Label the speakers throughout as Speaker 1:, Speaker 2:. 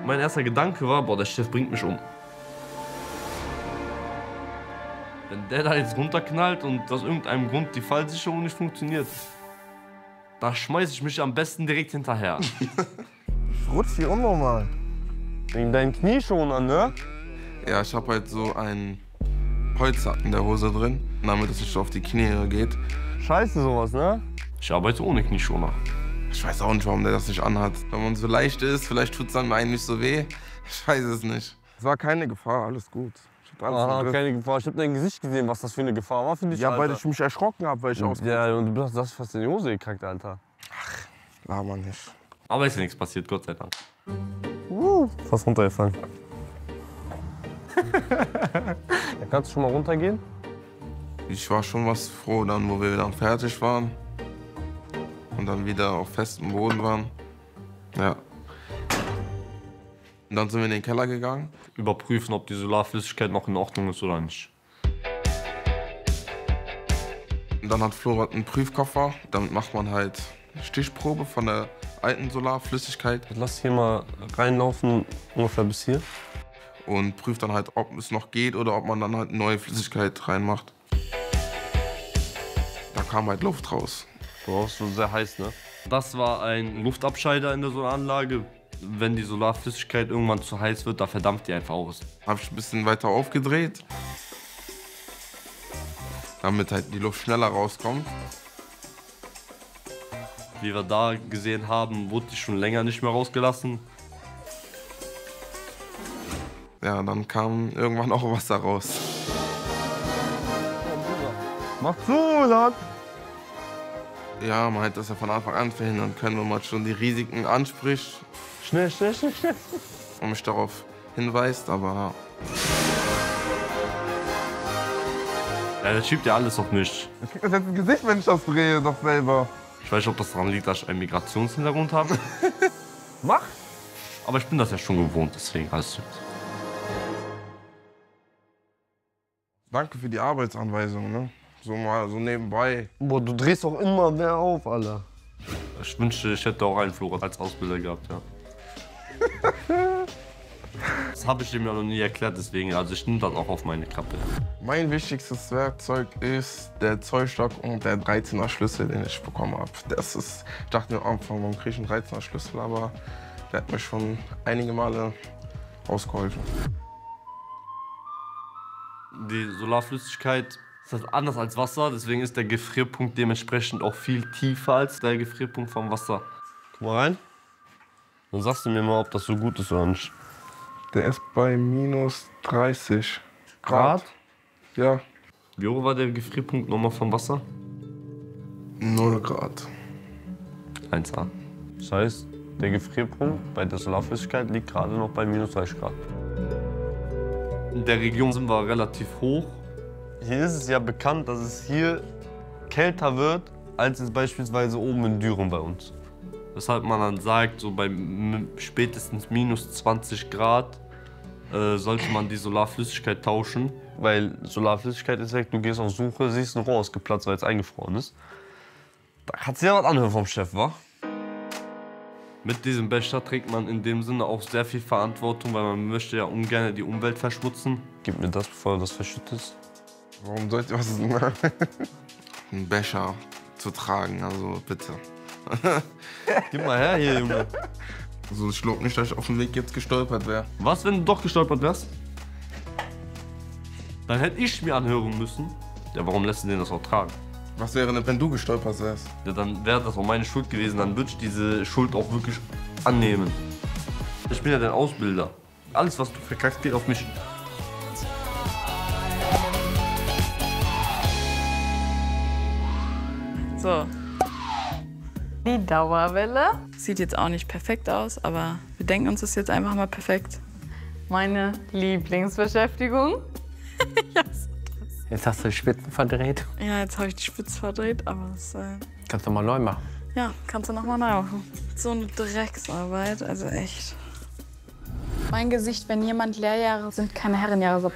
Speaker 1: Mein erster Gedanke war, boah, der Chef bringt mich um. Wenn der da jetzt runterknallt und aus irgendeinem Grund die Fallsicherung nicht funktioniert, da schmeiß ich mich am besten direkt hinterher.
Speaker 2: Ich rutsch hier unnormal.
Speaker 3: Wegen deinen Knieschonern, ne?
Speaker 4: Ja, ich habe halt so einen Polster in der Hose drin, damit es nicht auf die Knie geht.
Speaker 3: Scheiße sowas, ne?
Speaker 1: Ich arbeite ohne Knieschoner.
Speaker 4: Ich weiß auch nicht, warum der das nicht anhat. Wenn man so leicht ist, vielleicht tut es dann einem nicht so weh. Ich weiß es nicht.
Speaker 2: Es war keine Gefahr, alles gut. Ich hab alles im
Speaker 3: Aha,
Speaker 2: Griff.
Speaker 3: keine Gefahr. Ich hab dein Gesicht gesehen, was das für eine Gefahr war für dich,
Speaker 2: Ja, weil
Speaker 3: Alter.
Speaker 2: ich mich erschrocken habe, weil ich aus...
Speaker 3: Ja, und du hast fast in die Hose gekackt, Alter.
Speaker 2: Laber nicht.
Speaker 1: Aber ist ja nichts passiert, Gott sei Dank.
Speaker 3: Fast runtergefallen. Ja, kannst du schon mal runtergehen?
Speaker 4: Ich war schon was froh, dann, wo wir dann fertig waren und dann wieder auf festem Boden waren. Ja. Und dann sind wir in den Keller gegangen.
Speaker 1: Überprüfen, ob die Solarflüssigkeit noch in Ordnung ist oder nicht.
Speaker 4: Und dann hat Flora einen Prüfkoffer. Damit macht man halt eine Stichprobe von der alten Solarflüssigkeit
Speaker 3: Lass hier mal reinlaufen, ungefähr bis hier.
Speaker 4: und prüft dann halt, ob es noch geht oder ob man dann halt neue Flüssigkeit reinmacht. Da kam halt Luft raus.
Speaker 3: Du brauchst so sehr heiß, ne?
Speaker 1: Das war ein Luftabscheider in der Solaranlage. Wenn die Solarflüssigkeit irgendwann zu heiß wird, da verdampft die einfach aus.
Speaker 4: Habe ich ein bisschen weiter aufgedreht, damit halt die Luft schneller rauskommt.
Speaker 1: Wie wir da gesehen haben, wurde die schon länger nicht mehr rausgelassen.
Speaker 4: Ja, dann kam irgendwann auch Wasser raus.
Speaker 3: Mach zu, Lad!
Speaker 4: Ja, man hätte das ja von Anfang an verhindern können, wenn man schon die Risiken anspricht
Speaker 3: Schnell, schnell, schnell, schnell.
Speaker 4: und mich darauf hinweist, aber
Speaker 1: Ja, das schiebt ja alles auf mich.
Speaker 2: Ich krieg das jetzt ins Gesicht, wenn ich das drehe, doch selber.
Speaker 1: Ich weiß nicht, ob das daran liegt, dass ich einen Migrationshintergrund habe.
Speaker 2: Mach!
Speaker 1: Aber ich bin das ja schon gewohnt, deswegen alles gut.
Speaker 2: Danke für die Arbeitsanweisung, ne? So mal, so nebenbei.
Speaker 3: Boah, du drehst doch immer mehr auf, Alter.
Speaker 1: Ich wünschte, ich hätte auch einen Flora als Ausbilder gehabt, ja. Das habe ich dem ja noch nie erklärt, deswegen, also ich nehme das auch auf meine Kappe.
Speaker 2: Mein wichtigstes Werkzeug ist der Zollstock und der 13er Schlüssel, den ich bekommen habe. Das ist, ich dachte mir am Anfang, warum kriege ich einen 13er Schlüssel, aber der hat mir schon einige Male ausgeholfen.
Speaker 1: Die Solarflüssigkeit ist halt anders als Wasser, deswegen ist der Gefrierpunkt dementsprechend auch viel tiefer als der Gefrierpunkt vom Wasser.
Speaker 3: Guck mal rein. Dann sagst du mir mal, ob das so gut ist oder nicht.
Speaker 2: Der ist bei minus 30 Grad. Ja,
Speaker 1: Wie hoch war der Gefrierpunkt nochmal vom Wasser?
Speaker 4: 0 Grad.
Speaker 1: 1A.
Speaker 3: Das heißt, der Gefrierpunkt bei der Solarflüssigkeit liegt gerade noch bei minus 30 Grad.
Speaker 1: In der Region sind wir relativ hoch.
Speaker 3: Hier ist es ja bekannt, dass es hier kälter wird, als es beispielsweise oben in Düren bei uns.
Speaker 1: Weshalb man dann sagt, so bei spätestens minus 20 Grad sollte man die Solarflüssigkeit tauschen.
Speaker 3: Weil Solarflüssigkeit ist weg, du gehst auf Suche, siehst ein Rohr ausgeplatzt, weil es eingefroren ist. Da kannst du ja was anhören vom Chef, wa?
Speaker 1: Mit diesem Becher trägt man in dem Sinne auch sehr viel Verantwortung, weil man möchte ja ungern die Umwelt verschmutzen.
Speaker 3: Gib mir das, bevor du das verschüttest.
Speaker 2: warum sollte ich was
Speaker 4: Einen Becher zu tragen, also bitte.
Speaker 3: Gib mal her hier, Junge.
Speaker 4: Also ich glaube nicht, dass ich auf dem Weg jetzt gestolpert wäre.
Speaker 1: Was, wenn du doch gestolpert wärst? Dann hätte ich mir anhören müssen. Ja, warum lässt du den das auch tragen?
Speaker 4: Was wäre denn, wenn du gestolpert wärst?
Speaker 1: Ja, dann wäre das auch meine Schuld gewesen. Dann würde ich diese Schuld auch wirklich annehmen. Ich bin ja dein Ausbilder. Alles, was du verkackst, geht auf mich.
Speaker 5: So. Die Dauerwelle. Sieht jetzt auch nicht perfekt aus, aber wir denken uns das jetzt einfach mal perfekt. Meine Lieblingsbeschäftigung.
Speaker 6: Jetzt hast du die Spitzen verdreht.
Speaker 5: Ja, jetzt habe ich die Spitze verdreht, aber das,
Speaker 6: Kannst du mal neu machen.
Speaker 5: ja, kannst du noch mal neu machen. So eine Drecksarbeit, also echt. Mein Gesicht, wenn jemand Lehrjahre sind, keine Herrenjahre. So.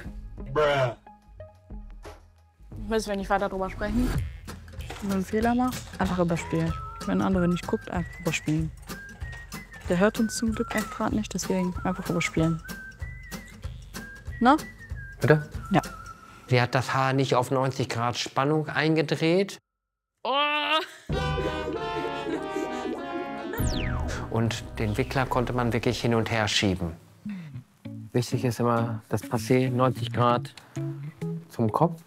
Speaker 5: Müssen wir nicht weiter drüber sprechen. Wenn du einen Fehler machst, einfach überspielen. Wenn ein anderer nicht guckt, einfach überspielen. Der hört uns zum Glück auch gerade nicht, deswegen einfach überspielen. Na?
Speaker 6: Bitte?
Speaker 5: Ja.
Speaker 6: Sie hat das Haar nicht auf 90 Grad Spannung eingedreht. Und den Wickler konnte man wirklich hin und her schieben. Wichtig ist immer das Passé 90 Grad zum Kopf.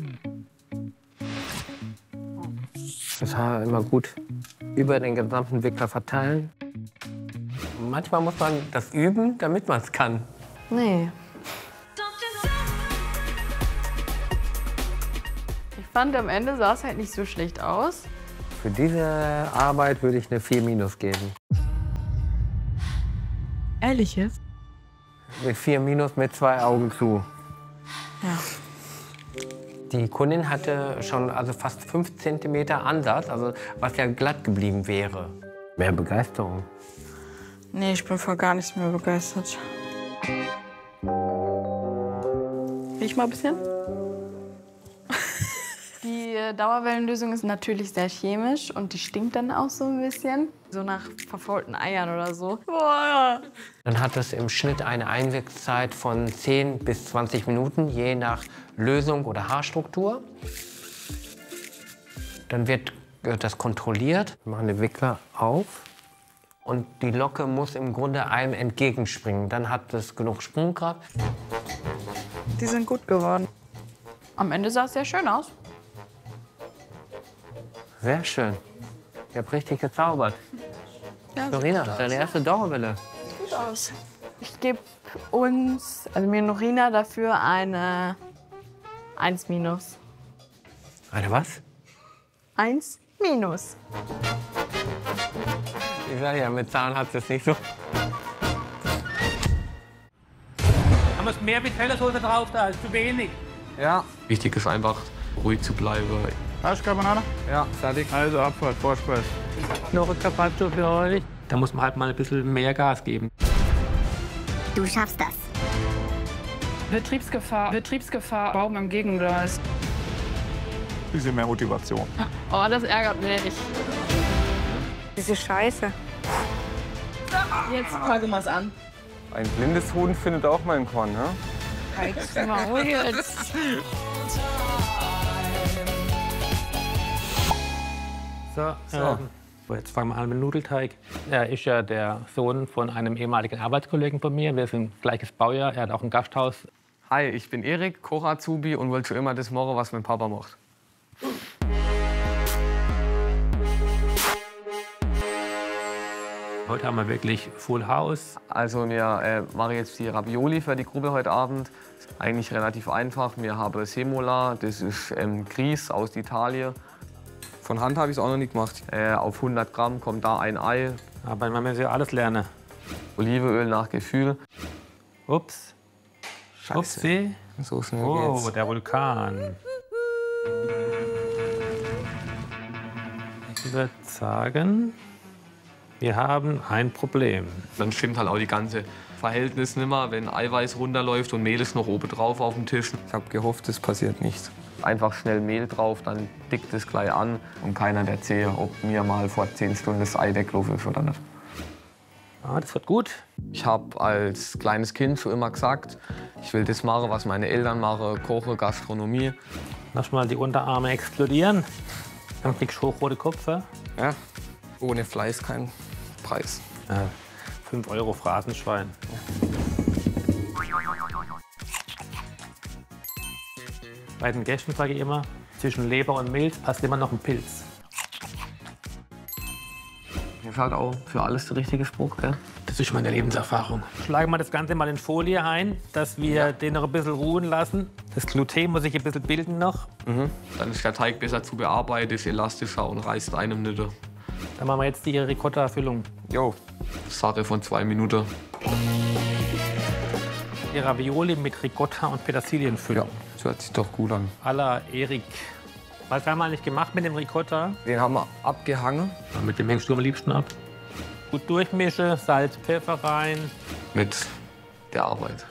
Speaker 6: Das Haar immer gut über den gesamten Wickler verteilen. Manchmal muss man das üben, damit man es kann.
Speaker 5: Nee. Ich fand, am Ende sah es halt nicht so schlecht aus.
Speaker 6: Für diese Arbeit würde ich eine 4- geben.
Speaker 5: Ehrlich jetzt?
Speaker 6: Eine 4- mit 2 Augen zu.
Speaker 5: Ja.
Speaker 6: Die Kundin hatte schon also fast 5 cm Ansatz, also was ja glatt geblieben wäre. Mehr Begeisterung.
Speaker 5: Nee, ich bin voll gar nicht mehr begeistert. Riech mal ein bisschen. Die Dauerwellenlösung ist natürlich sehr chemisch und die stinkt dann auch so ein bisschen. So nach verfaulten Eiern oder so. Boah.
Speaker 6: Dann hat es im Schnitt eine Einwirkzeit von 10 bis 20 Minuten, je nach Lösung oder Haarstruktur. Dann wird das kontrolliert. Wir machen den Wickler auf. Und die Locke muss im Grunde einem entgegenspringen. Dann hat es genug Sprungkraft.
Speaker 5: Die sind gut geworden. Am Ende sah es sehr schön aus.
Speaker 6: Sehr schön. Ihr habt richtig gezaubert.
Speaker 5: Ja,
Speaker 6: Dorina, deine erste Dauerwelle.
Speaker 5: gut aus. Ich gebe uns, also mir und Norina, dafür eine 1-.
Speaker 6: Eine was?
Speaker 5: 1-.
Speaker 6: Ich sag ja, mit Zahn hat es nicht so.
Speaker 7: Da muss mehr Vitellsoße drauf, da ist zu wenig.
Speaker 3: Ja.
Speaker 1: Wichtig ist einfach, ruhig zu bleiben.
Speaker 8: Hast du Carbonara?
Speaker 3: Ja, fertig.
Speaker 8: Also Abfahrt, Vorspeis.
Speaker 7: Noch ein Carpaccio für euch. Da muss man halt mal ein bisschen mehr Gas geben.
Speaker 9: Du schaffst das.
Speaker 5: Betriebsgefahr, Baum im Gegengleis.
Speaker 8: Bisschen mehr Motivation.
Speaker 5: Oh, das ärgert mich.
Speaker 9: Diese Scheiße.
Speaker 5: Jetzt packen wir es an.
Speaker 3: Ein blindes Huhn findet auch mal einen Korn, ne?
Speaker 5: Halt's Maul jetzt.
Speaker 7: So. Jetzt fangen wir an mit dem Nudelteig. Er ist ja der Sohn von einem ehemaligen Arbeitskollegen von mir. Wir sind gleiches Baujahr. Er hat auch ein Gasthaus.
Speaker 3: Hi, ich bin Erik, Koch-Azubi und wollte schon immer das machen, was mein Papa macht.
Speaker 7: Heute haben wir wirklich Full House.
Speaker 3: Also wir machen jetzt die Ravioli für die Gruppe heute Abend. Eigentlich relativ einfach. Wir haben Semola, das ist Grieß aus Italien. Von Hand habe ich es auch noch nicht gemacht. Auf 100 Gramm kommt da ein Ei.
Speaker 7: Aber man muss ja alles lernen.
Speaker 3: Olivenöl nach Gefühl.
Speaker 7: Ups. Upsi.
Speaker 3: So schnell
Speaker 7: Oh,
Speaker 3: geht's.
Speaker 7: der Vulkan. Ich würde sagen, wir haben ein Problem.
Speaker 1: Dann stimmt halt auch die ganze Verhältnis nicht mehr, wenn Eiweiß runterläuft und Mehl ist noch oben drauf auf dem Tisch.
Speaker 3: Ich habe gehofft, das passiert nicht. Einfach schnell Mehl drauf, dann dickt es gleich an. Und keiner erzählt, ob mir mal vor 10 Stunden das Ei weggelaufen ist oder nicht.
Speaker 7: Ah, das wird gut.
Speaker 3: Ich habe als kleines Kind schon immer gesagt, ich will das machen, was meine Eltern machen, Koche, Gastronomie.
Speaker 7: Lass mal die Unterarme explodieren. Dann kriegst du hochrote Kopfe.
Speaker 3: Ja, ohne Fleiß kein Preis.
Speaker 7: 5 Euro Phrasenschwein. Bei den Gästen sage ich immer, zwischen Leber und Milz passt immer noch ein Pilz.
Speaker 3: Das ist halt auch für alles der richtige Spruch, gell?
Speaker 7: Das ist meine Lebenserfahrung. Schlagen wir das Ganze mal in Folie ein, dass wir den noch ein bisschen ruhen lassen. Das Gluten muss sich ein bisschen bilden noch.
Speaker 1: Dann ist der Teig besser zu bearbeiten, ist elastischer und reißt einem nicht.
Speaker 7: Dann machen wir jetzt die Ricotta-Füllung.
Speaker 3: Jo.
Speaker 1: Sache von 2 Minuten.
Speaker 7: Die Ravioli mit Ricotta und Petersilienfüllung.
Speaker 3: Das hört sich doch gut an.
Speaker 7: À la Erik. Was haben wir eigentlich gemacht mit dem Ricotta?
Speaker 3: Den haben wir abgehangen.
Speaker 7: Mit dem hängst du am liebsten ab. Gut durchmische, Salz, Pfeffer rein.
Speaker 1: Mit der Arbeit.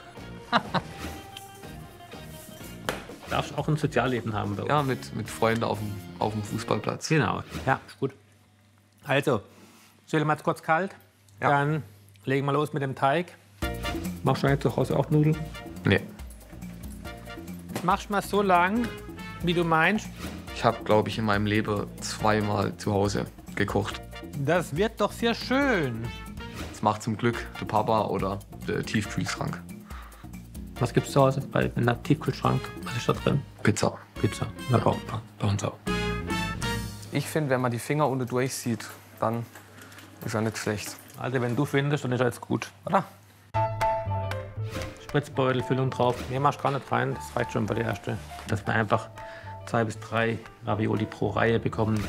Speaker 7: Darfst auch ein Sozialleben haben bei uns.
Speaker 1: Ja, mit Freunden auf dem Fußballplatz.
Speaker 7: Genau. Ja, ist gut. Also, stellen wir es kurz kalt. Dann legen wir los mit dem Teig. Machst du eigentlich zu Hause auch Nudeln?
Speaker 3: Nee.
Speaker 7: Machst mal so lang, wie du meinst.
Speaker 3: Ich habe, glaube ich, in meinem Leben 2-mal zu Hause gekocht.
Speaker 7: Das wird doch sehr schön.
Speaker 3: Das macht zum Glück der Papa oder der Tiefkühlschrank.
Speaker 7: Was gibt's zu Hause bei einem Tiefkühlschrank? Was ist da drin?
Speaker 3: Pizza.
Speaker 7: Pizza. Na, bei uns auch.
Speaker 3: Ich finde, wenn man die Finger unten durch sieht, dann ist er nicht schlecht.
Speaker 7: Also wenn du findest, dann ist alles gut, oder? Spritzbeutel, Füllung drauf. Nee, machst gar nicht rein, das reicht schon bei der ersten. Dass wir einfach 2 bis 3 Ravioli pro Reihe bekommen.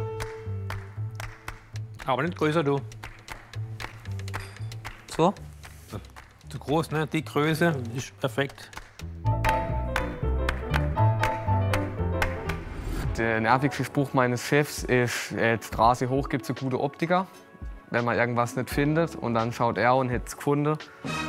Speaker 7: Aber nicht größer, du. So. Zu groß, ne? Die Größe ist perfekt.
Speaker 3: Der nervigste Spruch meines Chefs ist, die Straße hoch gibt es eine gute Optiker. Wenn man irgendwas nicht findet und dann schaut er und hätte es gefunden.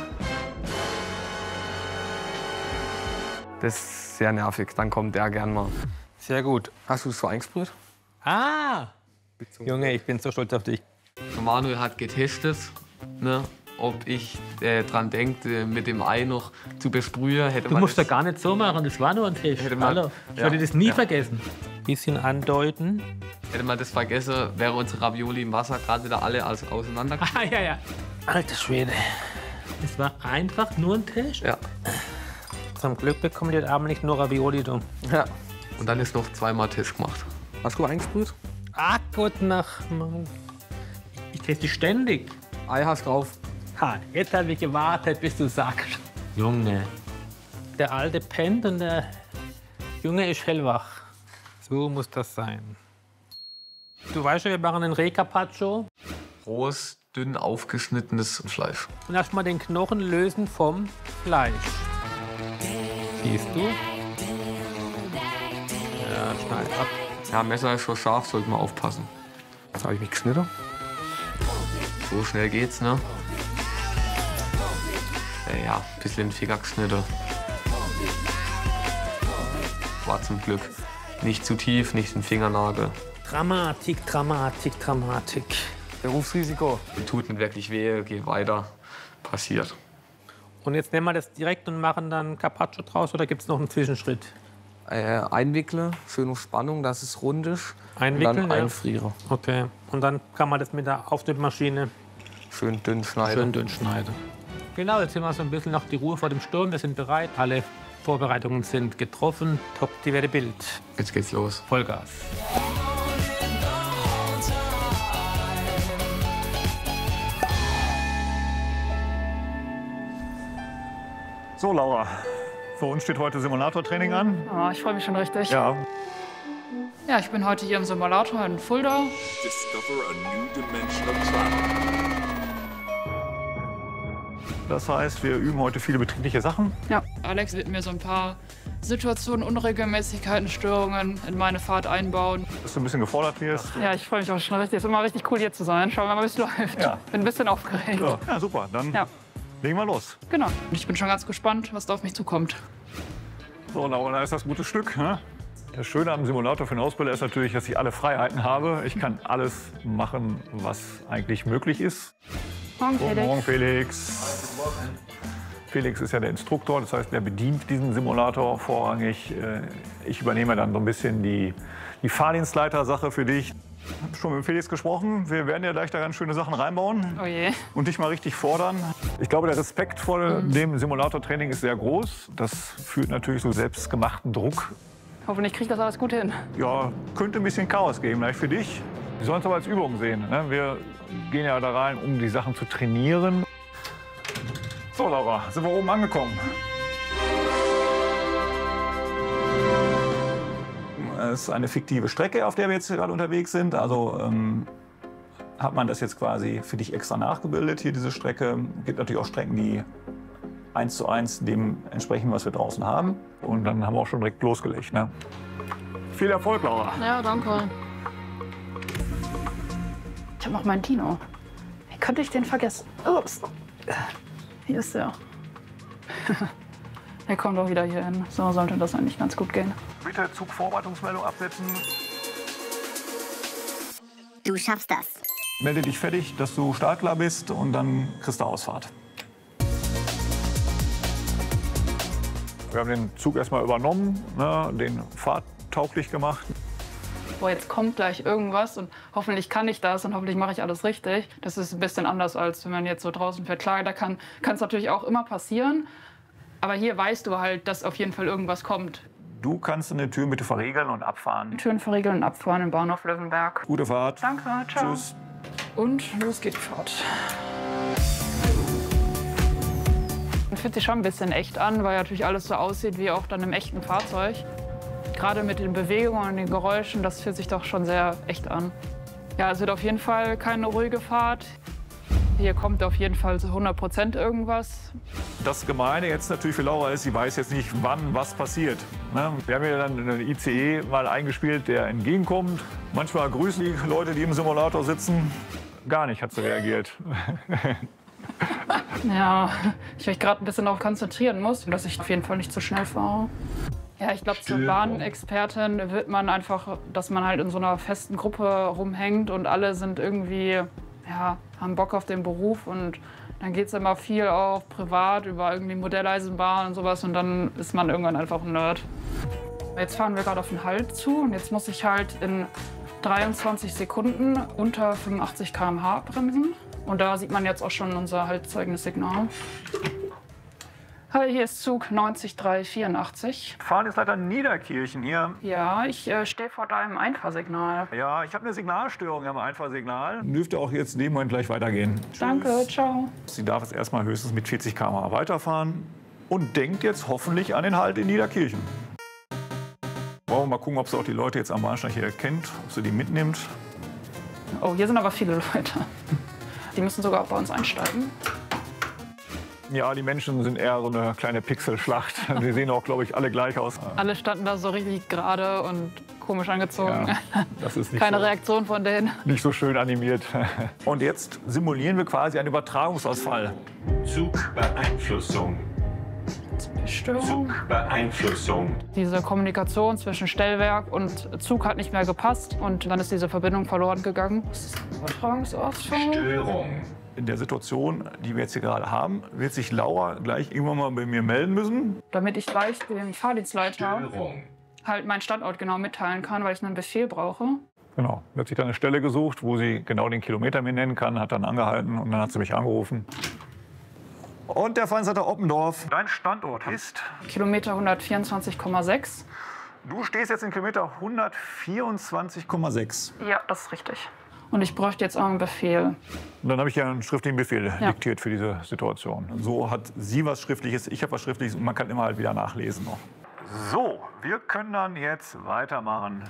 Speaker 3: Das ist sehr nervig, dann kommt der gern mal.
Speaker 7: Sehr gut.
Speaker 3: Hast du es so eingesprüht?
Speaker 7: Ah! Junge, ich bin so stolz auf dich.
Speaker 3: Manuel hat getestet, ne, ob ich dran denke, mit dem Ei noch zu besprühen.
Speaker 7: Du musst ja gar nicht so machen, das war nur ein Test. Hallo. Ich werde das nie vergessen. Bisschen andeuten.
Speaker 3: Hätte man das vergessen, wäre unsere Ravioli im Wasser gerade wieder alle auseinandergegangen.
Speaker 7: Ah, ja, ja. Alter Schwede. Das war einfach nur ein Test?
Speaker 3: Ja.
Speaker 7: Zum Glück bekommen die heute Abend nicht nur Ravioli, du.
Speaker 3: Ja. Und dann ist noch 2-mal Test gemacht. Hast du eingesprüht?
Speaker 7: Ah, gut, Mann. Ich teste ständig.
Speaker 3: Ei hast drauf.
Speaker 7: Ha, jetzt habe ich gewartet, bis du sagst. Junge. Der Alte pennt und der Junge ist hellwach. So muss das sein. Du weißt ja, wir machen einen Reh-Carpaccio.
Speaker 3: Rohes, dünn aufgeschnittenes Fleisch.
Speaker 7: Und erstmal den Knochen lösen vom Fleisch. Siehst du? Ja, schneid ab.
Speaker 3: Ja, Messer ist schon scharf, sollte man aufpassen. Jetzt habe ich mich geschnitten. So schnell geht's, ne? Ja, ein bisschen in den Finger geschnitten. War zum Glück nicht zu tief, nicht in den Fingernagel.
Speaker 7: Dramatik, Dramatik, Dramatik.
Speaker 3: Berufsrisiko. Tut nicht wirklich weh, geht weiter. Passiert.
Speaker 7: Und jetzt nehmen wir das direkt und machen dann Carpaccio draus oder gibt es noch einen Zwischenschritt?
Speaker 3: Einwickle, schön auf Spannung, dass es rund ist.
Speaker 7: Einwickeln?
Speaker 3: Und dann einfriere.
Speaker 7: Okay. Und dann kann man das mit der Aufschnittmaschine
Speaker 3: schön dünn schneiden.
Speaker 7: Schön dünn schneiden. Genau, jetzt sind wir so ein bisschen noch die Ruhe vor dem Sturm. Wir sind bereit. Alle Vorbereitungen sind getroffen. Top, die werde Bild.
Speaker 3: Jetzt geht's los.
Speaker 7: Vollgas.
Speaker 8: So, Laura, für uns steht heute Simulatortraining an.
Speaker 5: Oh, ich freue mich schon richtig.
Speaker 8: Ja.
Speaker 5: Ja, ich bin heute hier im Simulator in Fulda.
Speaker 10: Discover a new dimension of travel.
Speaker 8: Das heißt, wir üben heute viele betriebliche Sachen.
Speaker 5: Ja. Alex wird mir so ein paar Situationen, Unregelmäßigkeiten, Störungen in meine Fahrt einbauen.
Speaker 8: Dass du ein bisschen gefordert wirst.
Speaker 5: Ja, ich freue mich auch schon richtig. Es ist immer richtig cool, hier zu sein. Schauen wir mal, wie es läuft.
Speaker 8: Ja.
Speaker 5: Bin ein bisschen aufgeregt.
Speaker 8: Ja, super. Dann legen wir los.
Speaker 5: Genau. Und ich bin schon ganz gespannt, was da auf mich zukommt.
Speaker 8: So, Laura, da ist das gute Stück. Ne? Das Schöne am Simulator für den Ausbilder ist natürlich, dass ich alle Freiheiten habe. Ich kann alles machen, was eigentlich möglich ist.
Speaker 5: Morgen, Felix.
Speaker 8: Morgen, Felix. Felix ist ja der Instruktor, das heißt, der bedient diesen Simulator vorrangig. Ich übernehme dann so ein bisschen die Fahrdienstleiter-Sache für dich. Ich habe schon mit Felix gesprochen. Wir werden ja gleich da ganz schöne Sachen reinbauen.
Speaker 5: Oh je.
Speaker 8: Und dich mal richtig fordern. Ich glaube, der Respekt vor dem Simulatortraining ist sehr groß. Das führt natürlich so selbstgemachten Druck.
Speaker 5: Hoffentlich kriegt das alles gut hin.
Speaker 8: Ja, könnte ein bisschen Chaos geben, gleich für dich. Wir sollen es aber als Übung sehen. Ne? Wir gehen ja da rein, um die Sachen zu trainieren. So, Laura, sind wir oben angekommen. Es ist eine fiktive Strecke, auf der wir jetzt gerade unterwegs sind. Also hat man das jetzt quasi für dich extra nachgebildet, hier diese Strecke. Es gibt natürlich auch Strecken, die 1:1 dem entsprechen, was wir draußen haben. Und dann haben wir auch schon direkt losgelegt. Ne? Viel Erfolg, Laura.
Speaker 5: Ja, danke. Ich habe noch meinen Dino. Wie könnte ich den vergessen? Ups. Hier ist er. Er kommt auch wieder hier hin. So sollte das eigentlich ganz gut gehen.
Speaker 8: Bitte Zugvorbereitungsmeldung absetzen.
Speaker 9: Du schaffst das.
Speaker 8: Melde dich fertig, dass du startklar bist und dann kriegst du Ausfahrt. Wir haben den Zug erstmal übernommen, ne, den fahrtauglich gemacht.
Speaker 5: Boah, jetzt kommt gleich irgendwas und hoffentlich kann ich das und hoffentlich mache ich alles richtig. Das ist ein bisschen anders, als wenn man jetzt so draußen fährt. Klar, da kann es natürlich auch immer passieren. Aber hier weißt du halt, dass auf jeden Fall irgendwas kommt.
Speaker 8: Du kannst eine Tür bitte verriegeln und abfahren.
Speaker 5: Türen verriegeln und abfahren im Bahnhof Löwenberg.
Speaker 8: Gute Fahrt.
Speaker 5: Danke, ciao.
Speaker 8: Tschüss.
Speaker 5: Und los geht die Fahrt. Man fühlt sich schon ein bisschen echt an, weil natürlich alles so aussieht wie auch dann im echten Fahrzeug. Gerade mit den Bewegungen und den Geräuschen, das fühlt sich doch schon sehr echt an. Ja, es wird auf jeden Fall keine ruhige Fahrt. Hier kommt auf jeden Fall zu 100% irgendwas.
Speaker 8: Das Gemeine jetzt natürlich für Laura ist, sie weiß jetzt nicht, wann was passiert. Ne? Wir haben ja dann einen ICE mal eingespielt, der entgegenkommt. Manchmal grüßen die Leute, die im Simulator sitzen. Gar nicht hat sie reagiert.
Speaker 5: Ja, ich mich gerade ein bisschen darauf konzentrieren muss, dass ich auf jeden Fall nicht zu schnell fahre. Ja, ich glaube, zur Bahnexpertin wird man einfach, dass man halt in so einer festen Gruppe rumhängt und alle sind irgendwie, ja, haben Bock auf den Beruf und dann geht es immer viel auch privat über irgendwie Modelleisenbahn und sowas und dann ist man irgendwann einfach ein Nerd. Jetzt fahren wir gerade auf den Halt zu und jetzt muss ich halt in 23 Sekunden unter 85 km/h bremsen. Und da sieht man jetzt auch schon unser haltzeugendes Signal. Hi, hier ist Zug 90384.
Speaker 8: Fahren ist leider Niederkirchen hier.
Speaker 5: Ja, ich stehe vor deinem Einfahrsignal.
Speaker 8: Ja, ich habe eine Signalstörung am Einfahrsignal. Dürfte auch jetzt in dem Moment gleich weitergehen.
Speaker 5: Danke, ciao.
Speaker 8: Sie darf jetzt erstmal höchstens mit 40 km/h weiterfahren und denkt jetzt hoffentlich an den Halt in Niederkirchen. Wollen wir mal gucken, ob sie auch die Leute jetzt am Bahnsteig hier kennt, ob sie die mitnimmt.
Speaker 5: Oh, hier sind aber viele Leute. Die müssen sogar auch bei uns einsteigen.
Speaker 8: Ja, die Menschen sind eher so eine kleine Pixelschlacht. Die sehen auch, glaube ich, alle gleich aus.
Speaker 5: Alle standen da so richtig gerade und komisch angezogen.
Speaker 8: Ja, das ist nicht
Speaker 5: keine
Speaker 8: so,
Speaker 5: Reaktion von denen.
Speaker 8: Nicht so schön animiert. Und jetzt simulieren wir quasi einen Übertragungsausfall.
Speaker 10: Zugbeeinflussung. Zugbeeinflussung.
Speaker 5: Diese Kommunikation zwischen Stellwerk und Zug hat nicht mehr gepasst und dann ist diese Verbindung verloren gegangen. Das ist ein Übertragungsausfall.
Speaker 10: Störung.
Speaker 8: In der Situation, die wir jetzt hier gerade haben, wird sich Laura gleich irgendwann mal bei mir melden müssen.
Speaker 5: Damit ich gleich dem Fahrdienstleiter halt meinen Standort genau mitteilen kann, weil ich einen Befehl brauche.
Speaker 8: Genau. Sie hat sich dann eine Stelle gesucht, wo sie genau den Kilometer mir nennen kann, hat dann angehalten und dann hat sie mich angerufen. Und der Veranstalter Oppendorf. Dein Standort ist?
Speaker 5: Kilometer 124,6.
Speaker 8: Du stehst jetzt in Kilometer 124,6.
Speaker 5: Ja, das ist richtig. Und ich bräuchte jetzt auch einen Befehl.
Speaker 8: Und dann habe ich ja einen schriftlichen Befehl diktiert für diese Situation. So hat sie was Schriftliches, ich habe was Schriftliches und man kann immer halt wieder nachlesen noch. So, wir können dann jetzt weitermachen.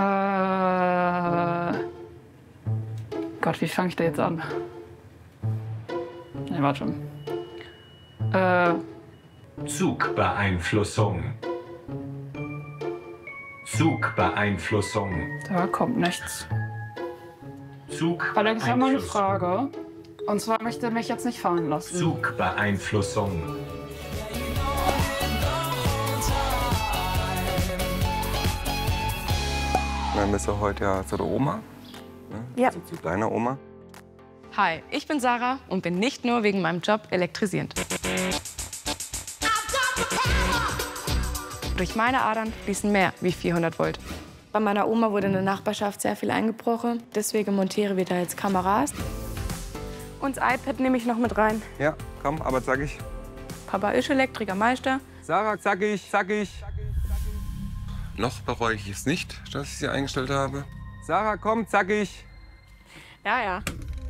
Speaker 5: Gott, wie fange ich da jetzt an? Nee, warte schon.
Speaker 10: Zugbeeinflussung. Zugbeeinflussung.
Speaker 5: Da kommt nichts. Alex, ich habe mal eine Frage. Und zwar möchte er mich jetzt nicht fahren lassen.
Speaker 10: Zugbeeinflussung.
Speaker 4: Dann bist du heute ja zu der Oma. Ne?
Speaker 9: Ja.
Speaker 4: Also zu deiner Oma.
Speaker 11: Hi, ich bin Sarah und bin nicht nur wegen meinem Job elektrisierend. Durch meine Adern fließen mehr wie 400 Volt. Bei meiner Oma wurde in der Nachbarschaft sehr viel eingebrochen. Deswegen montieren wir da jetzt Kameras. Und das iPad nehme ich noch mit rein.
Speaker 4: Ja, komm, aber sag ich.
Speaker 11: Papa ist Elektrikermeister.
Speaker 4: Sarah, sag ich. Noch bereue ich es nicht, dass ich sie eingestellt habe. Sarah, komm, sag ich.
Speaker 11: Ja.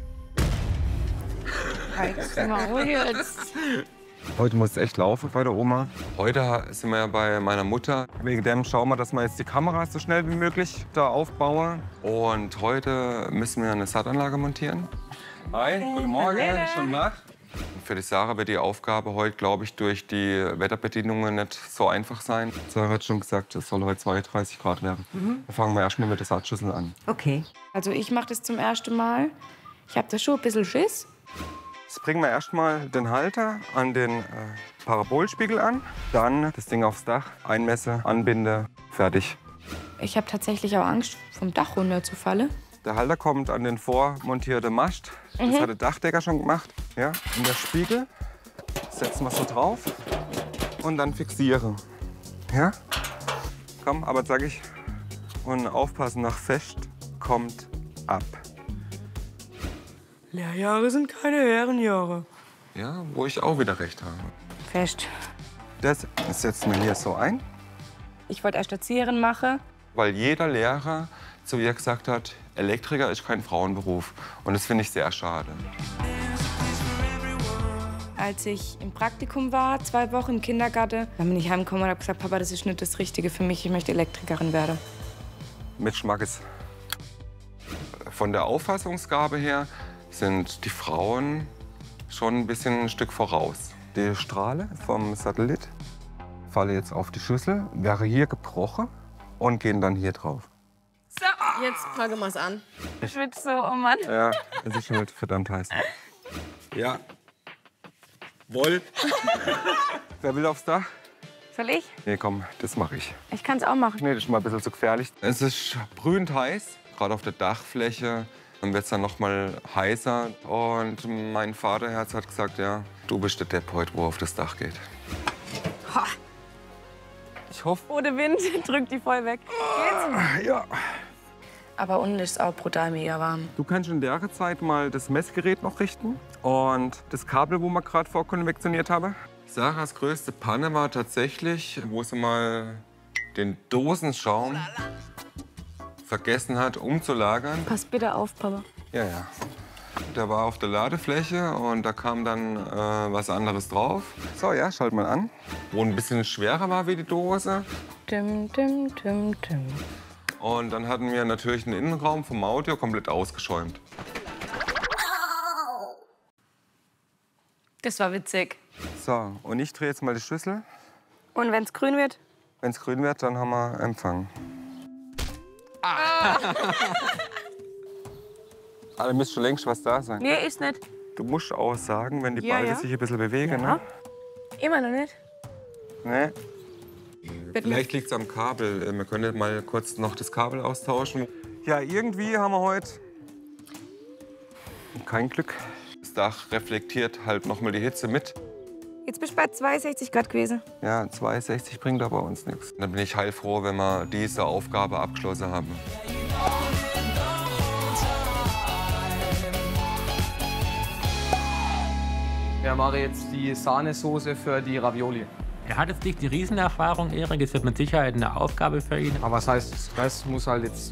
Speaker 4: Heute muss es echt laufen bei der Oma. Heute sind wir ja bei meiner Mutter. Wegen dem schauen wir, dass wir jetzt die Kameras so schnell wie möglich da aufbauen. Und heute müssen wir eine SAT-Anlage montieren. Hi, guten Morgen, schon Nacht. Für die Sarah wird die Aufgabe heute, glaube ich, durch die Wetterbedingungen nicht so einfach sein. Sarah hat schon gesagt, es soll heute 32 Grad werden. Dann fangen wir erst mal mit der Saatschüssel an.
Speaker 11: Okay. Also ich mache das zum ersten Mal. Ich habe da schon ein bisschen Schiss.
Speaker 4: Jetzt bringen wir erst mal den Halter an den Parabolspiegel an. Dann das Ding aufs Dach, einmesse, anbinde, fertig.
Speaker 11: Ich habe tatsächlich auch Angst, vom Dach runterzufallen.
Speaker 4: Der Halter kommt an den vormontierten Mast. Das hat der Dachdecker schon gemacht. Ja. Und der Spiegel setzen wir so drauf und dann fixieren. Ja? Komm, aber sag ich. Und aufpassen, nach fest kommt ab.
Speaker 11: Lehrjahre sind keine Herrenjahre.
Speaker 4: Ja, wo ich auch wieder recht habe.
Speaker 11: Fest.
Speaker 4: Das setzen wir hier so ein,
Speaker 11: Ich wollte erst Erzieherin machen.
Speaker 4: weil jeder Lehrer zu ihr gesagt hat, Elektriker ist kein Frauenberuf. Und das finde ich sehr schade.
Speaker 11: Als ich im Praktikum war, 2 Wochen im Kindergarten, dann bin ich heimgekommen und habe gesagt, Papa, das ist nicht das Richtige für mich, ich möchte Elektrikerin werden.
Speaker 4: Mit Schmackes. Von der Auffassungsgabe her sind die Frauen schon ein bisschen ein Stück voraus. Die Strahle vom Satellit falle jetzt auf die Schüssel, wäre hier gebrochen und gehen dann hier drauf.
Speaker 12: So, jetzt packen wir es an.
Speaker 11: Ich schwitze so, oh Mann.
Speaker 4: Ja, es ist schon verdammt heiß. Ja. Woll. Wer will aufs Dach?
Speaker 11: Soll ich?
Speaker 4: Nee, komm, das mache ich.
Speaker 11: Ich kann es auch machen.
Speaker 4: Nee, das ist mal ein bisschen zu gefährlich. Es ist brühend heiß, gerade auf der Dachfläche. Dann wird es dann noch mal heißer. Und mein Vaterherz hat gesagt, ja, du bist der Depp heute, wo auf das Dach geht.
Speaker 11: Ha.
Speaker 4: Ich hoffe.
Speaker 11: Ohne Wind drückt die voll weg. Geht's?
Speaker 4: Ja.
Speaker 11: Aber unten ist es auch brutal mega warm.
Speaker 4: Du kannst in der Zeit mal das Messgerät noch richten und das Kabel, wo wir gerade vorkonvektioniert haben. Sarahs größte Panne war tatsächlich, wo sie mal den Dosenschaum vergessen hat umzulagern.
Speaker 11: Pass bitte auf, Papa.
Speaker 4: Ja, ja. Der war auf der Ladefläche und da kam dann was anderes drauf. So, ja, schalt mal an. Wo ein bisschen schwerer war wie die Dose.
Speaker 11: Dim, dim, dim, dim.
Speaker 4: Und dann hatten wir natürlich den Innenraum vom Audio komplett ausgeschäumt.
Speaker 11: Das war witzig.
Speaker 4: So, und ich drehe jetzt mal die Schüssel.
Speaker 11: Und wenn es grün wird?
Speaker 4: Wenn es grün wird, dann haben wir Empfang. Aber müsste schon längst was da sein.
Speaker 11: Nee, ist nicht.
Speaker 4: Du musst auch sagen, wenn die
Speaker 11: Ja,
Speaker 4: Balken
Speaker 11: ja.
Speaker 4: sich ein bisschen bewegen.
Speaker 11: Ja.
Speaker 4: Ne?
Speaker 11: Immer noch nicht.
Speaker 4: Nee. Vielleicht liegt es am Kabel. Wir können mal kurz noch das Kabel austauschen. Ja, irgendwie haben wir heute kein Glück. Das Dach reflektiert halt noch mal die Hitze mit.
Speaker 11: Jetzt bist du bei 62 Grad gewesen.
Speaker 4: Ja, 62 bringt aber uns nichts. Dann bin ich heilfroh, wenn wir diese Aufgabe abgeschlossen haben.
Speaker 3: Wir machen jetzt die Sahnesoße für die Ravioli.
Speaker 7: Er hat jetzt nicht die Riesenerfahrung, Erik. Es wird mit Sicherheit eine Aufgabe für ihn.
Speaker 3: Aber was heißt, das muss halt jetzt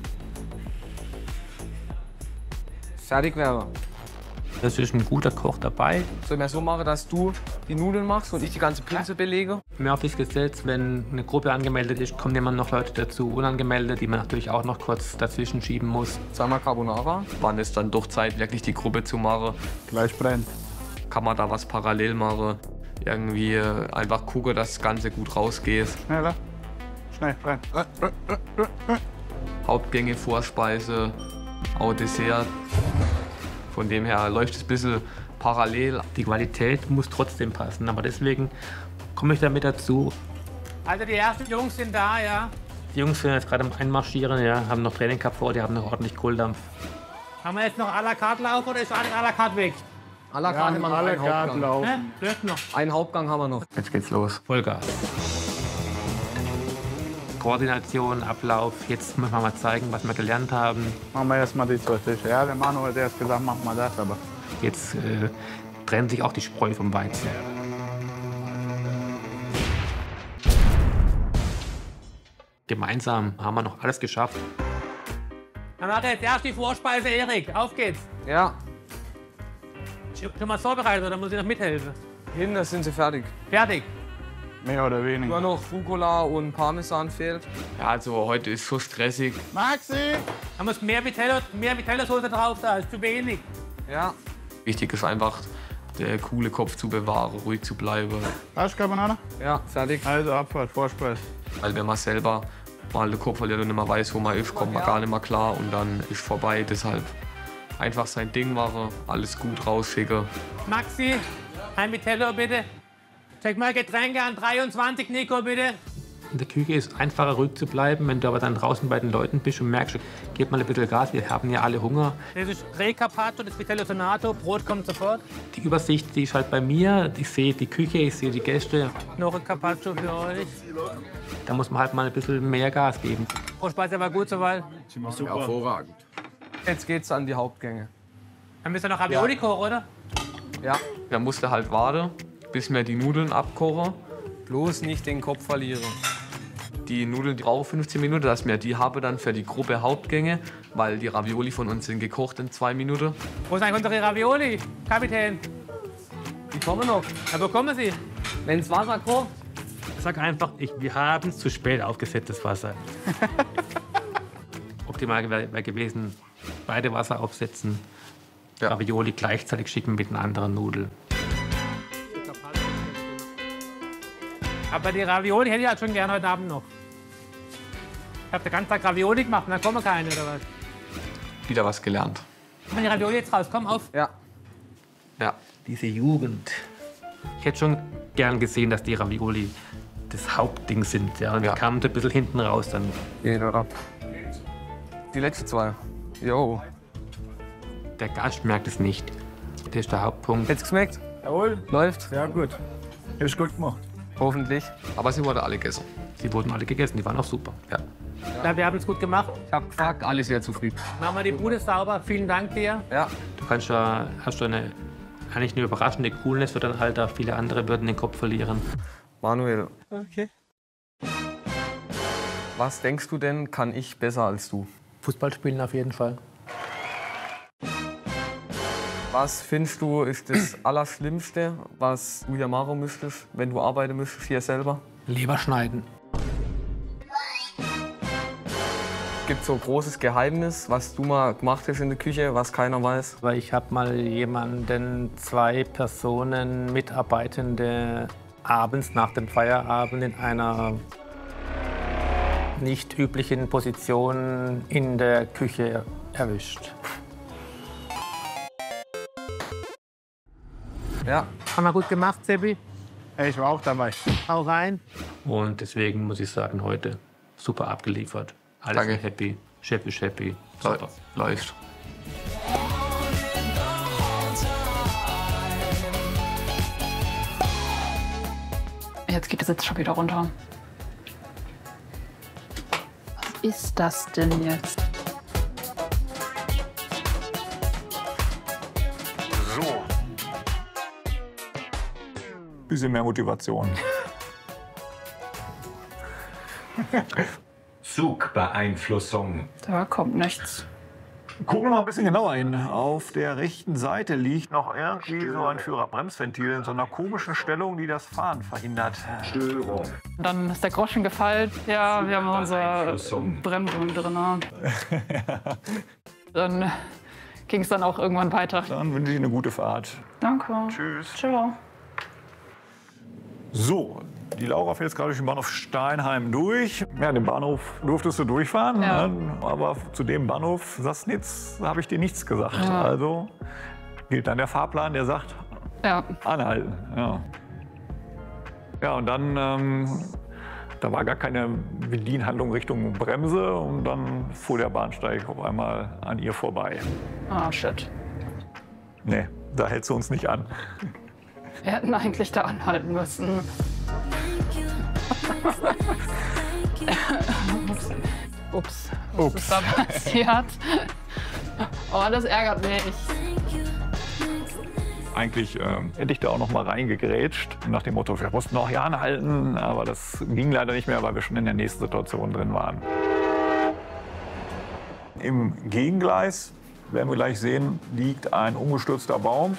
Speaker 3: fertig werden.
Speaker 7: Das ist ein guter Koch dabei.
Speaker 3: Sollen wir so machen, dass du die Nudeln machst und ich die ganze Pilze belege?
Speaker 7: Murphys Gesetz, wenn eine Gruppe angemeldet ist, kommen immer noch Leute dazu, unangemeldet, die man natürlich auch noch kurz dazwischen schieben muss.
Speaker 3: Zweimal Carbonara.
Speaker 1: Wann ist dann doch Zeit, wirklich die Gruppe zu machen?
Speaker 13: Gleich brennt.
Speaker 1: Kann man da was parallel machen? Irgendwie einfach gucken, dass das Ganze gut rausgeht.
Speaker 13: Schneller. Schnell, rein.
Speaker 1: Hauptgänge, Vorspeise, auch Dessert. Von dem her läuft es ein bisschen parallel.
Speaker 7: Die Qualität muss trotzdem passen, aber deswegen komme ich damit dazu.
Speaker 14: Also die ersten Jungs sind da, ja.
Speaker 7: Die Jungs sind jetzt gerade am Einmarschieren, ja, haben noch Training gehabt vor, die haben noch ordentlich Kohldampf.
Speaker 14: Haben wir jetzt noch à la carte laufen oder ist alles à la carte weg?
Speaker 3: À la carte haben wir noch einen Hauptgang.
Speaker 14: Hä? Läuft noch.
Speaker 3: Einen Hauptgang haben wir noch.
Speaker 7: Jetzt geht's los. Vollgas. Koordination, Ablauf. Jetzt müssen wir mal zeigen, was wir gelernt haben.
Speaker 13: Machen wir erst mal die 2 Tische. Ja, der Manuel hat erst gesagt, mach mal das, aber.
Speaker 7: Jetzt trennt sich auch die Spreu vom Weizen. Gemeinsam haben wir noch alles geschafft.
Speaker 14: Dann hat er jetzt erst die Vorspeise, Erik. Auf geht's.
Speaker 3: Ja.
Speaker 14: Schon mal vorbereitet oder muss ich noch mithelfen?
Speaker 3: Hinten sind sie fertig.
Speaker 14: Fertig.
Speaker 13: Mehr oder weniger.
Speaker 3: Nur noch Rucola und Parmesan fehlt.
Speaker 1: Ja, also heute ist so stressig.
Speaker 14: Maxi! Da muss mehr Vitello-Soße drauf, da ist zu wenig.
Speaker 3: Ja.
Speaker 1: Wichtig ist einfach, der coole Kopf zu bewahren, ruhig zu bleiben.
Speaker 13: Hast du Carbonara?
Speaker 3: Ja, fertig.
Speaker 13: Also Abfahrt, Vorspeise.
Speaker 1: Weil wenn man selber mal den Kopf verliert und nicht mehr weiß, wo man ist, kommt man gar nicht mehr klar und dann ist vorbei. Deshalb einfach sein Ding machen, alles gut rausschicken.
Speaker 14: Maxi, ein Vitello bitte. Check mal Getränke an 23, Nico bitte.
Speaker 7: In der Küche ist es einfacher, ruhig zu bleiben. Wenn du aber dann draußen bei den Leuten bist und merkst, gib mal ein bisschen Gas, wir haben ja alle Hunger. Das ist Re-Carpaccio, das Vitello Tonato, Brot kommt sofort. Die Übersicht, die ist halt bei mir. Ich sehe die Küche, ich sehe die Gäste. Noch ein Carpaccio für euch. Da muss man halt mal ein bisschen mehr Gas geben. Vorspeise war gut soweit.
Speaker 3: Super. Hervorragend. Jetzt geht's an die Hauptgänge.
Speaker 14: Dann müsst ihr noch Ravioli kochen, oder?
Speaker 3: Ja, da musste halt warten, bis wir die Nudeln abkochen. Bloß nicht den Kopf verlieren. Die Nudeln brauchen 15 Minuten, dass wir die haben dann für die Gruppe Hauptgänge, weil die Ravioli von uns sind gekocht in 2 Minuten.
Speaker 14: Wo sind eigentlich unsere Ravioli, Kapitän?
Speaker 3: Die kommen noch.
Speaker 14: Ja, wo kommen sie?
Speaker 3: Wenn's Wasser kocht.
Speaker 7: Sag einfach, wir haben zu spät aufgesetztes Wasser. Optimal wäre gewesen, beide Wasser aufsetzen, Ravioli gleichzeitig schicken mit einer anderen Nudel.
Speaker 14: Aber die Ravioli hätte ich halt schon gerne heute Abend noch. Ich habe den ganzen Tag Ravioli gemacht und dann kommen keine, oder was?
Speaker 1: Wieder was gelernt.
Speaker 14: Kommen die Ravioli jetzt raus? Komm auf.
Speaker 3: Ja.
Speaker 1: Ja.
Speaker 7: Diese Jugend. Ich hätte schon gern gesehen, dass die Ravioli das Hauptding sind. Ja. Und die kamen ein bisschen hinten raus dann.
Speaker 3: Die letzten 2. Jo.
Speaker 7: Der Gast merkt es nicht. Das ist der Hauptpunkt.
Speaker 3: Jetzt geschmeckt?
Speaker 13: Jawohl.
Speaker 3: Läuft?
Speaker 13: Sehr gut. Ist gut gemacht.
Speaker 3: Hoffentlich.
Speaker 1: Aber sie wurden alle gegessen.
Speaker 7: Sie wurden alle gegessen, die waren auch super.
Speaker 1: Ja.
Speaker 14: Ja, wir haben es gut gemacht.
Speaker 3: Ich habe gefragt, alle sehr zufrieden.
Speaker 14: Machen wir die Bude sauber. Vielen Dank dir.
Speaker 3: Ja.
Speaker 7: Du kannst hast du eigentlich eine überraschende Coolness für dein Alter. Viele andere würden den Kopf verlieren.
Speaker 3: Manuel,
Speaker 14: Okay.
Speaker 3: was denkst du denn, kann ich besser als du?
Speaker 7: Fußball spielen auf jeden Fall.
Speaker 3: Was findest du ist das Allerschlimmste, was du hier machen müsstest, wenn du arbeiten müsstest hier selber?
Speaker 7: Leber schneiden.
Speaker 3: Gibt es so ein großes Geheimnis, was du mal gemacht hast in der Küche, was keiner weiß?
Speaker 7: Weil ich habe mal jemanden, 2 Personen, Mitarbeitende, abends nach dem Feierabend in einer nicht üblichen Position in der Küche erwischt.
Speaker 3: Ja.
Speaker 14: Haben wir gut gemacht, Seppi.
Speaker 13: Ich war auch dabei.
Speaker 14: Hau rein.
Speaker 7: Und deswegen muss ich sagen, heute super abgeliefert. Alles
Speaker 1: Danke.
Speaker 7: happy, Chef ist happy. Super.
Speaker 1: Läuft.
Speaker 5: Jetzt geht der Sitz schon wieder runter. Was ist das denn jetzt?
Speaker 8: So. Bisschen mehr Motivation.
Speaker 10: Zugbeeinflussung.
Speaker 5: Da kommt nichts.
Speaker 8: Gucken wir mal ein bisschen genauer hin. Auf der rechten Seite liegt noch irgendwie so ein Führerbremsventil in so einer komischen Stellung, die das Fahren verhindert.
Speaker 10: Störung.
Speaker 5: Dann ist der Groschen gefallen. Ja, wir haben unsere Bremsung drin. Dann ging es dann auch irgendwann weiter.
Speaker 8: Dann wünsche ich eine gute Fahrt.
Speaker 5: Danke.
Speaker 8: Tschüss.
Speaker 5: Ciao.
Speaker 8: So, die Laura fährt jetzt gerade durch den Bahnhof Steinheim durch. Ja, den Bahnhof durftest du durchfahren,
Speaker 5: Ja.
Speaker 8: ne? Aber zu dem Bahnhof Sassnitz habe ich dir nichts gesagt.
Speaker 5: Ja.
Speaker 8: Also gilt dann der Fahrplan, der sagt,
Speaker 5: Ja.
Speaker 8: anhalten. Ja, ja und dann, da war gar keine Bedienhandlung Richtung Bremse und dann fuhr der Bahnsteig auf einmal an ihr vorbei.
Speaker 5: Ah, shit.
Speaker 8: Nee, da hält sie uns nicht an.
Speaker 5: Wir hätten eigentlich da anhalten müssen. Ups. Was ist da passiert? Oh, das ärgert mich.
Speaker 8: Eigentlich hätte ich da auch noch mal reingegrätscht, nach dem Motto, wir mussten auch hier anhalten. Aber das ging leider nicht mehr, weil wir schon in der nächsten Situation drin waren. Im Gegengleis, werden wir gleich sehen, liegt ein umgestürzter Baum.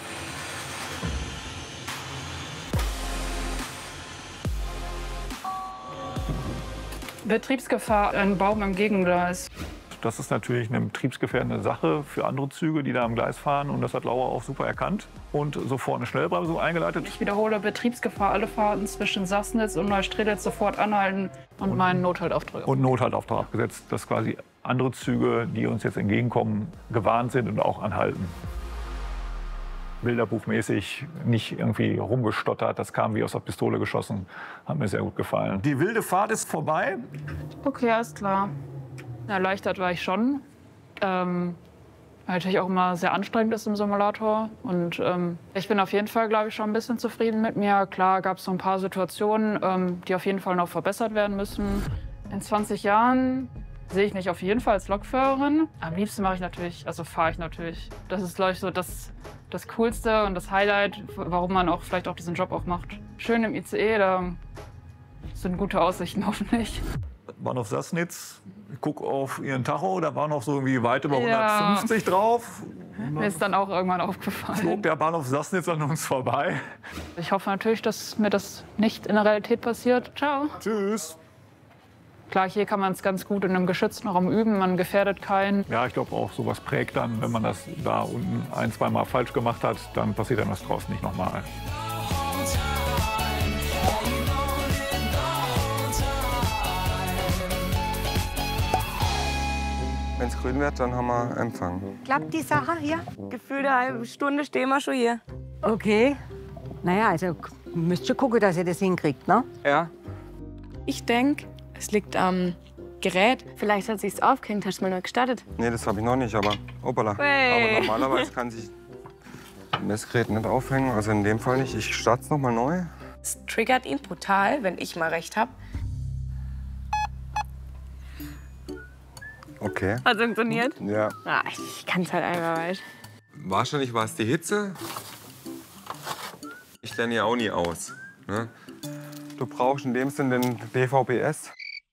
Speaker 5: Betriebsgefahr, ein Baum im Gegengleis.
Speaker 8: Das ist natürlich eine betriebsgefährdende Sache für andere Züge, die da am Gleis fahren. Und das hat Laura auch super erkannt und sofort eine Schnellbremsung eingeleitet.
Speaker 5: Ich wiederhole, Betriebsgefahr, alle Fahrten zwischen Sassnitz und Neustrelitz sofort anhalten und meinen Nothaltauftrag.
Speaker 8: Und Nothaltauftrag abgesetzt, dass quasi andere Züge, die uns jetzt entgegenkommen, gewarnt sind und auch anhalten. bilderbuchmäßig nicht irgendwie rumgestottert. Das kam wie aus der Pistole geschossen. Hat mir sehr gut gefallen. Die wilde Fahrt ist vorbei.
Speaker 5: Okay, alles klar. Erleichtert war ich schon. Natürlich auch immer sehr anstrengend ist im Simulator. Und ich bin auf jeden Fall, glaube ich, schon ein bisschen zufrieden mit mir. Klar gab es so ein paar Situationen, die auf jeden Fall noch verbessert werden müssen. In 20 Jahren sehe ich mich auf jeden Fall als Lokführerin. Am liebsten mache ich natürlich, also fahre ich natürlich. Das ist, glaube ich, so das Coolste und das Highlight, warum man auch vielleicht auch diesen Job auch macht. Schön im ICE, da sind gute Aussichten hoffentlich.
Speaker 8: Bahnhof Sassnitz, ich gucke auf Ihren Tacho, da war noch so irgendwie weit über 150 drauf.
Speaker 5: Mir ist dann auch irgendwann aufgefallen.
Speaker 8: Flog der Bahnhof Sassnitz an uns vorbei.
Speaker 5: Ich hoffe natürlich, dass mir das nicht in der Realität passiert. Ciao.
Speaker 8: Tschüss.
Speaker 5: Klar, hier kann man es ganz gut in einem geschützten Raum üben, man gefährdet keinen.
Speaker 8: Ja, ich glaube auch, sowas prägt dann, wenn man das da unten ein-, zweimal falsch gemacht hat, dann passiert einem das draußen nicht nochmal.
Speaker 4: Wenn es grün wird, dann haben wir Empfang.
Speaker 9: Klappt die Sache hier? Gefühlt eine halbe Stunde stehen wir schon hier.
Speaker 15: Okay. Naja, also müsst ihr gucken, dass ihr das hinkriegt, ne?
Speaker 4: Ja.
Speaker 11: Ich denke, es liegt am Gerät.
Speaker 12: Vielleicht hat sich's aufgehängt. Hast du mal neu gestartet?
Speaker 4: Nee, das habe ich noch nicht, aber hoppala.
Speaker 12: Hey.
Speaker 4: Aber normalerweise kann sich ein Messgerät nicht aufhängen, also in dem Fall nicht. Ich starte es noch mal neu.
Speaker 11: Es triggert ihn brutal, wenn ich mal recht habe.
Speaker 4: Okay.
Speaker 12: Hat funktioniert?
Speaker 4: Ja.
Speaker 12: Ah, ich kann's halt einfach nicht.
Speaker 4: Wahrscheinlich war es die Hitze. Ich lerne ja auch nie aus. Ne? Du brauchst in dem Sinn den DVB-S.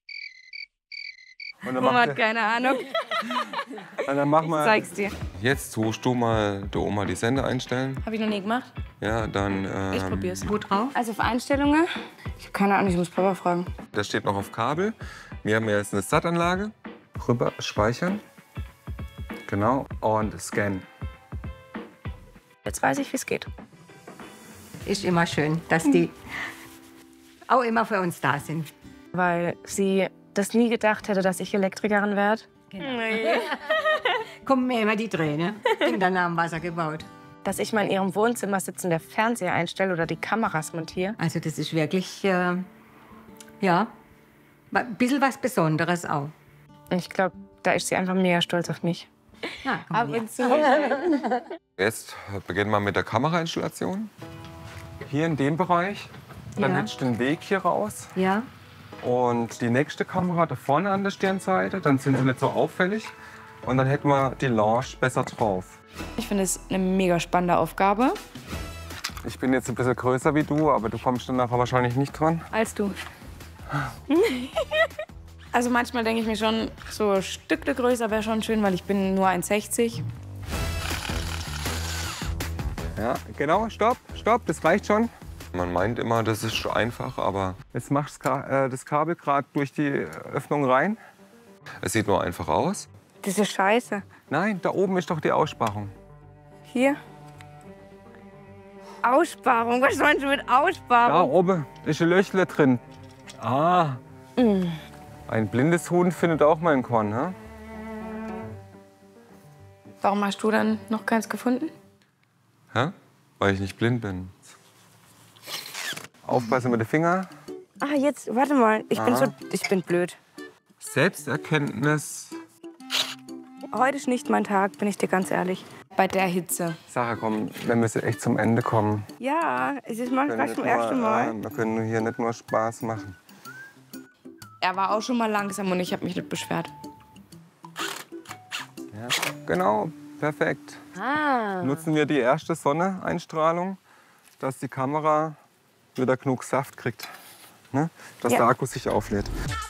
Speaker 4: Und dann
Speaker 12: Oma hat keine Ahnung.
Speaker 4: Und dann mach mal.
Speaker 12: Ich zeig's dir.
Speaker 4: Jetzt tust du mal der Oma die Sender einstellen.
Speaker 11: Habe ich noch nie gemacht.
Speaker 4: Ja, dann.
Speaker 11: Ich probier's.
Speaker 12: Wo drauf? Also auf Einstellungen. Ich habe keine Ahnung, ich muss Papa fragen.
Speaker 4: Das steht noch auf Kabel. Wir haben jetzt eine SAT-Anlage. Rüber speichern. Genau. Und scannen.
Speaker 11: Jetzt weiß ich, wie es geht.
Speaker 15: Ist immer schön, dass die auch immer für uns da sind.
Speaker 12: Weil sie das nie gedacht hätte, dass ich Elektrikerin werde.
Speaker 15: Genau. Kommen mir immer die Tränen. In der Namen Wasser gebaut.
Speaker 12: Dass ich mal in ihrem Wohnzimmer sitze und der Fernseher einstelle oder die Kameras montiere.
Speaker 15: Also das ist wirklich, ja, ein bisschen was Besonderes auch.
Speaker 12: Ich glaube, da ist sie einfach mega stolz auf mich.
Speaker 15: Ja,
Speaker 12: Ab und zu.
Speaker 4: Jetzt beginnen wir mit der Kamerainstallation. Hier in dem Bereich. Dann
Speaker 15: Ja.
Speaker 4: hättest du den Weg hier raus.
Speaker 15: Ja.
Speaker 4: Und die nächste Kamera da vorne an der Stirnseite. Dann sind sie nicht so auffällig. Und dann hätten wir die Lounge besser drauf.
Speaker 11: Ich finde es eine mega spannende Aufgabe.
Speaker 4: Ich bin jetzt ein bisschen größer wie du, aber du kommst dann nachher wahrscheinlich nicht dran.
Speaker 12: Als du.
Speaker 11: Also manchmal denke ich mir schon, so ein Stückle größer wäre schon schön, weil ich bin nur 1,60.
Speaker 4: Ja, genau, stopp, das reicht schon. Man meint immer, das ist schon einfach, aber jetzt machst du das Kabel gerade durch die Öffnung rein. Es sieht nur einfach aus.
Speaker 12: Das ist scheiße.
Speaker 4: Nein, da oben ist doch die Aussparung.
Speaker 12: Hier. Aussparung. Was meinst du mit
Speaker 4: Da
Speaker 12: Aussparung?
Speaker 4: oben ist ein Löchle drin. Ah. Ein blindes Huhn findet auch mal ein Korn, ne?
Speaker 11: Warum hast du dann noch keins gefunden?
Speaker 4: Hä? Weil ich nicht blind bin. Aufpassen mit den Fingern.
Speaker 12: Ah, jetzt, warte mal. Ich bin blöd.
Speaker 4: Selbsterkenntnis.
Speaker 12: Heute ist nicht mein Tag, bin ich dir ganz ehrlich.
Speaker 11: Bei der Hitze.
Speaker 4: Sarah, komm, wir müssen echt zum Ende kommen.
Speaker 12: Ja, es ist mal
Speaker 4: Wir
Speaker 12: fast
Speaker 4: können
Speaker 12: zum ersten Mal.
Speaker 4: wir können hier nicht nur Spaß machen.
Speaker 11: Er war auch schon mal langsam und ich habe mich nicht beschwert.
Speaker 4: Ja, genau, perfekt.
Speaker 12: Ah.
Speaker 4: Nutzen wir die erste Sonneneinstrahlung, dass die Kamera wieder genug Saft kriegt, ne? Dass
Speaker 12: Ja.
Speaker 4: der Akku sich auflädt.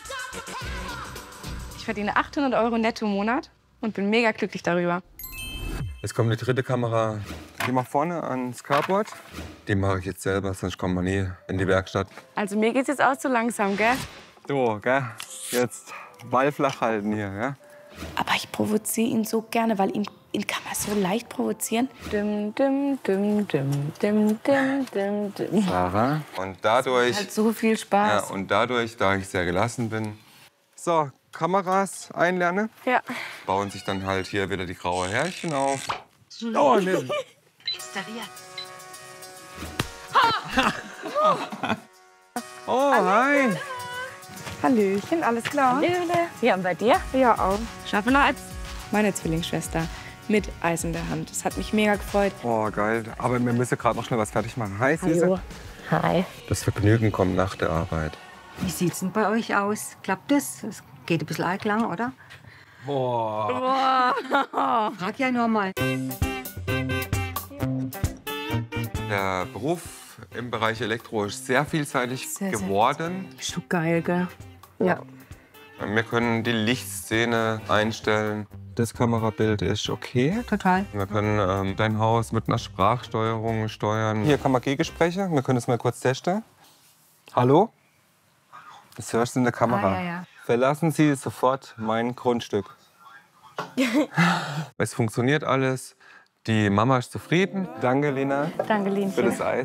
Speaker 11: Ich verdiene 800 € netto im Monat und bin mega glücklich darüber.
Speaker 4: Jetzt kommt die dritte Kamera. Die mal vorne ans Carport. Die mache ich jetzt selber, sonst kommt man nie in die Werkstatt.
Speaker 12: Also mir geht's jetzt auch zu langsam, gell?
Speaker 4: So, gell? Jetzt Ball flach halten hier, ja?
Speaker 11: Aber ich provoziere ihn so gerne, weil ihn kann man so leicht provozieren.
Speaker 12: Dim, dim, dim, dim, dim, dim, dim, dim.
Speaker 4: Sarah. Und dadurch,
Speaker 12: Hat so viel Spaß.
Speaker 4: ja, und dadurch, da ich sehr gelassen bin, so, Kameras einlernen,
Speaker 12: Ja.
Speaker 4: bauen sich dann halt hier wieder die graue Härchen auf. Oh, nee.
Speaker 15: Osteria.
Speaker 4: Oh, hi.
Speaker 11: Hallöchen, alles klar?
Speaker 12: Hallöle. Ja, und bei dir?
Speaker 11: Ja, auch.
Speaker 12: Schaffen wir als
Speaker 11: Meine Zwillingsschwester mit Eis in der Hand. Das hat mich mega gefreut.
Speaker 4: Oh, geil. Aber wir müssen gerade noch schnell was fertig machen. Hi, Süße.
Speaker 12: Hallo. Hi.
Speaker 4: Das Vergnügen kommt nach der Arbeit.
Speaker 15: Wie sieht's denn bei euch aus? Klappt das? Es geht ein bisschen arg lang, oder?
Speaker 4: Boah.
Speaker 15: Frag ja nur mal.
Speaker 4: Der Beruf im Bereich Elektro ist sehr vielseitig geworden.
Speaker 12: Ist so geil, gell? Ja.
Speaker 4: Wir können die Lichtszene einstellen. Das Kamerabild ist okay.
Speaker 15: Total.
Speaker 4: Wir können dein Haus mit einer Sprachsteuerung steuern. Hier kann man Gegensprecher. Wir können es mal kurz testen. Hallo? Das hörst du in der Kamera.
Speaker 12: Ja.
Speaker 4: Verlassen Sie sofort mein Grundstück. Es funktioniert alles. Die Mama ist zufrieden. Danke, Lena.
Speaker 12: Danke, Linchen.
Speaker 4: Für das Eis.